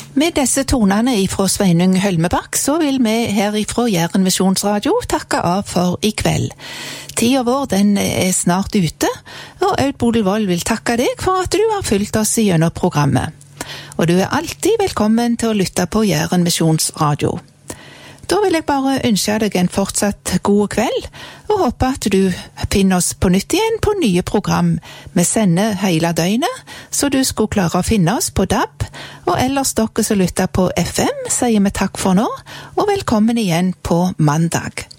Med disse tonene ifra Sveinung Hølmebakk, så vil vi her ifra Jæren Misjonsradio takke av for i kveld. Tida vår, den er snart ute, og Aud Bodelvold vil takke deg for at du har fulgt oss gjennom programmet. Og du er alltid velkommen til å lytte på Jæren Misjonsradio. Da vil jeg bare ønske deg en fortsatt god kveld, og håpe at du finner oss på nytt igjen på nye program. Vi sender hele døgnet, så du skulle klare å finne oss på DAB, og ellers dere som lytter på FM, sier vi takk for nå, og velkommen igjen på mandag.